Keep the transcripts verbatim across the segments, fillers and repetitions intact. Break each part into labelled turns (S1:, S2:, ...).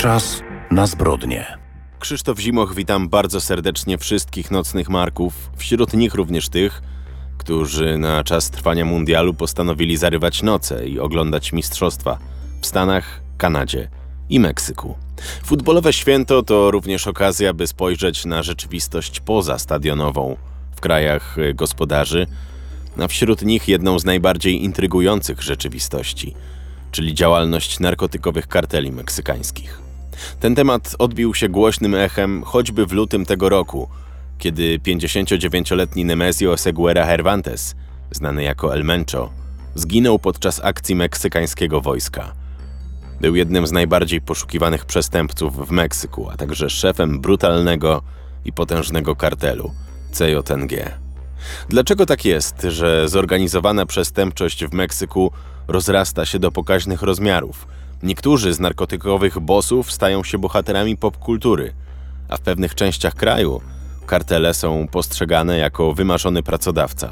S1: Czas na zbrodnie.
S2: Krzysztof Zimoch, witam bardzo serdecznie wszystkich nocnych marków, wśród nich również tych, którzy na czas trwania mundialu postanowili zarywać noce i oglądać mistrzostwa w Stanach, Kanadzie i Meksyku. Futbolowe święto to również okazja, by spojrzeć na rzeczywistość pozastadionową w krajach gospodarzy, a wśród nich jedną z najbardziej intrygujących rzeczywistości, czyli działalność narkotykowych karteli meksykańskich. Ten temat odbił się głośnym echem choćby w lutym tego roku, kiedy pięćdziesięciodziewięcioletni Nemesio Oseguera Cervantes, znany jako El Mencho, zginął podczas akcji meksykańskiego wojska. Był jednym z najbardziej poszukiwanych przestępców w Meksyku, a także szefem brutalnego i potężnego kartelu C J N G. Dlaczego tak jest, że zorganizowana przestępczość w Meksyku rozrasta się do pokaźnych rozmiarów? Niektórzy z narkotykowych bossów stają się bohaterami popkultury, a w pewnych częściach kraju kartele są postrzegane jako wymarzony pracodawca.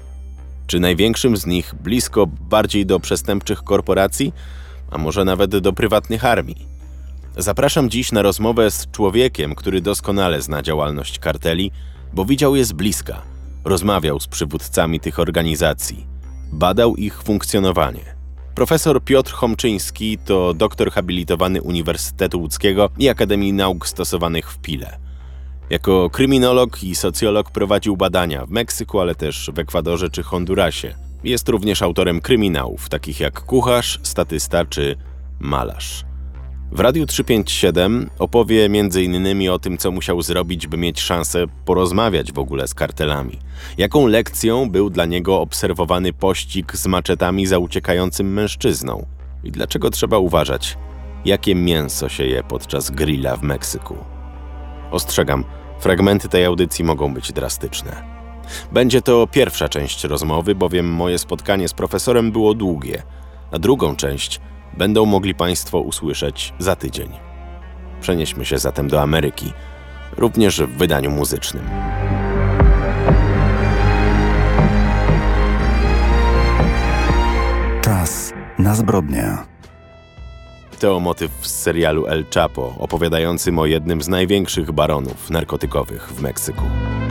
S2: Czy największym z nich blisko bardziej do przestępczych korporacji, a może nawet do prywatnych armii? Zapraszam dziś na rozmowę z człowiekiem, który doskonale zna działalność karteli, bo widział je z bliska, rozmawiał z przywódcami tych organizacji, badał ich funkcjonowanie. Profesor Piotr Chomczyński to doktor habilitowany Uniwersytetu Łódzkiego i Akademii Nauk Stosowanych w Pile. Jako kryminolog i socjolog prowadził badania w Meksyku, ale też w Ekwadorze czy Hondurasie. Jest również autorem kryminałów, takich jak Kucharz, Statysta czy Malarz. W Radiu trzysta pięćdziesiąt siedem opowie między innymi o tym, co musiał zrobić, by mieć szansę porozmawiać w ogóle z kartelami. Jaką lekcją był dla niego obserwowany pościg z maczetami za uciekającym mężczyzną. I dlaczego trzeba uważać, jakie mięso się je podczas grilla w Meksyku. Ostrzegam, fragmenty tej audycji mogą być drastyczne. Będzie to pierwsza część rozmowy, bowiem moje spotkanie z profesorem było długie, a drugą część będą mogli Państwo usłyszeć za tydzień. Przenieśmy się zatem do Ameryki, również w wydaniu muzycznym.
S1: Czas na zbrodnie.
S2: To motyw z serialu El Chapo, opowiadającym o jednym z największych baronów narkotykowych w Meksyku.